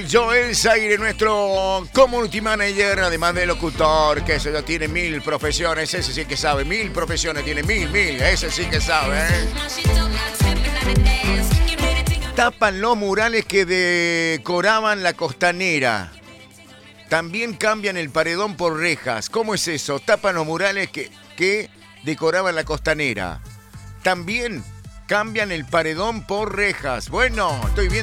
Joel Zaire, nuestro community manager, además de locutor, que eso ya tiene 1000 profesiones, ese sí que sabe, 1000 profesiones, tiene 1000, ese sí que sabe, Tapan los murales que decoraban la costanera. También cambian el paredón por rejas. ¿Cómo es eso? Tapan los murales que decoraban la costanera. También cambian el paredón por rejas. Bueno, estoy viendo.